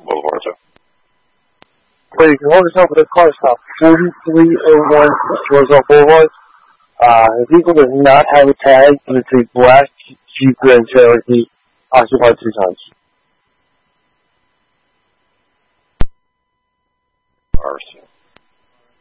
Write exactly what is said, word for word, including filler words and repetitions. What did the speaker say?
Boulevard, sir. Well, you can hold us up with a car stop, forty-three oh one Roosevelt Boulevard. Uh, the vehicle does not have a tag, and it's a black Jeep Grand Cherokee, occupied two times. Arson.